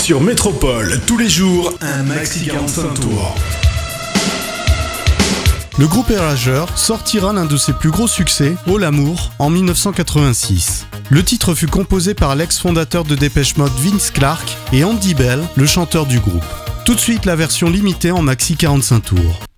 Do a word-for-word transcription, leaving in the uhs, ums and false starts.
Sur Métropole, tous les jours, un maxi quarante-cinq tours. Le groupe Erasure sortira l'un de ses plus gros succès, Oh l'amour, en dix-neuf cent quatre-vingt-six. Le titre fut composé par l'ex-fondateur de Depeche Mode Vince Clarke et Andy Bell, le chanteur du groupe. Tout de suite la version limitée en maxi quarante-cinq tours.